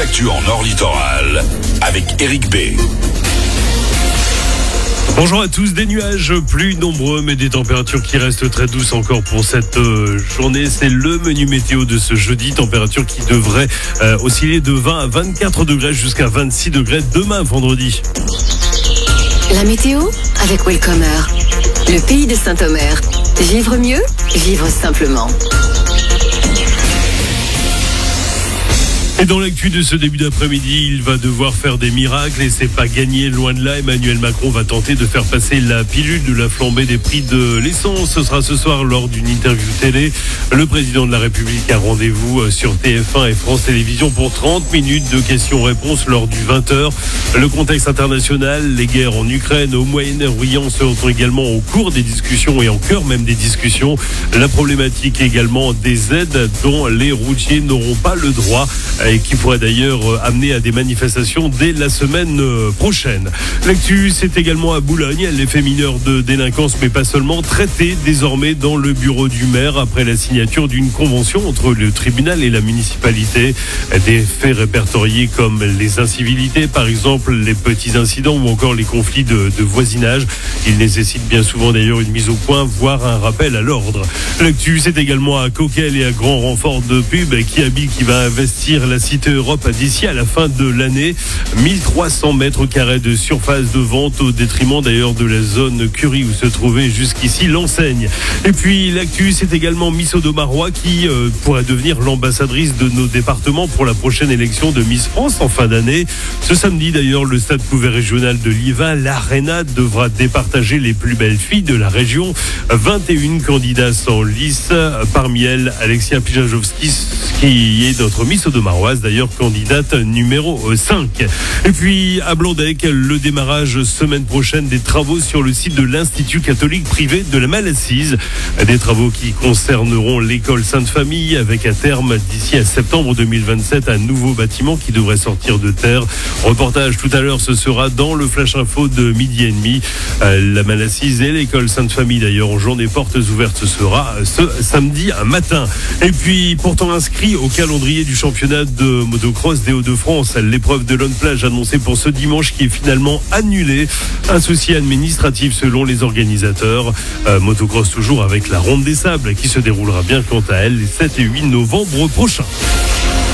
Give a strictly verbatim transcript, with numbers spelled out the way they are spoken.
l'actu en Nord Littoral avec Eric B. Bonjour à tous, des nuages plus nombreux mais des températures qui restent très douces encore pour cette euh, journée. C'est le menu météo de ce jeudi, température qui devrait euh, osciller de vingt à vingt-quatre degrés jusqu'à vingt-six degrés demain vendredi. La météo avec Welcomer, le pays de Saint-Omer. Vivre mieux, vivre simplement. Et dans l'actu de ce début d'après-midi, il va devoir faire des miracles et c'est pas gagné, loin de là. Emmanuel Macron va tenter de faire passer la pilule de la flambée des prix de l'essence. Ce sera ce soir lors d'une interview télé. Le président de la République a rendez-vous sur T F un et France Télévisions pour trente minutes de questions-réponses lors du vingt heures. Le contexte international, les guerres en Ukraine, au Moyen-Orient seront également au cours des discussions et en cœur même des discussions. La problématique également des aides dont les routiers n'auront pas le droit et qui pourrait d'ailleurs amener à des manifestations dès la semaine prochaine. L'actu, c'est également à Boulogne, l'effet mineur de délinquance, mais pas seulement, traité désormais dans le bureau du maire après la signature d'une convention entre le tribunal et la municipalité. Des faits répertoriés comme les incivilités, par exemple les petits incidents ou encore les conflits de, de voisinage. Ils nécessitent bien souvent d'ailleurs une mise au point, voire un rappel à l'ordre. L'actu, c'est également à Coquel et à grand renfort de pub, Kiabi qui va investir la Cité Europe d'ici à la fin de l'année. mille trois cents mètres carrés de surface de vente au détriment d'ailleurs de la zone Curie où se trouvait jusqu'ici l'enseigne. Et puis l'actu, c'est également Miss Odomarois qui euh, pourrait devenir l'ambassadrice de nos départements pour la prochaine élection de Miss France en fin d'année. Ce samedi d'ailleurs, le stade couvert régional de Liévin, l'Arena, devra départager les plus belles filles de la région. vingt et une candidats en lice. Parmi elles, Alexia Pijajowski qui est notre Miss Odomaroise, d'ailleurs candidate numéro cinq. Et puis à Blondec, le démarrage semaine prochaine des travaux sur le site de l'Institut catholique privé de la Malassise. Des travaux qui concerneront l'école Sainte-Famille avec à terme d'ici à septembre deux mille vingt-sept un nouveau bâtiment qui devrait sortir de terre. Reportage tout à l'heure, ce sera dans le Flash Info de midi et demi. La Malassise et l'école Sainte-Famille d'ailleurs en journée portes ouvertes, ce sera ce samedi matin. Et puis pourtant inscrit au calendrier du championnat de motocross des Hauts-de-France, l'épreuve de Lone Plage annoncée pour ce dimanche qui est finalement annulée. Un souci administratif selon les organisateurs. Euh, motocross toujours avec la Ronde des Sables qui se déroulera bien quant à elle les sept et huit novembre prochains.